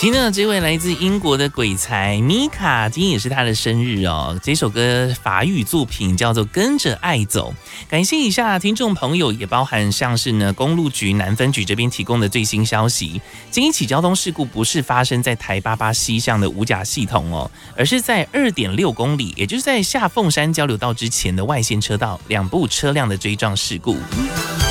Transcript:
听到这位来自英国的鬼才米卡，今天也是他的生日哦。这首歌法语作品叫做《跟着爱走》。感谢一下听众朋友，也包含像是呢公路局南分局这边提供的最新消息。这一起交通事故不是发生在台88西向的五甲系统哦，而是在2.6公里，也就是在下凤山交流道之前的外线车道，2部车辆的追撞事故。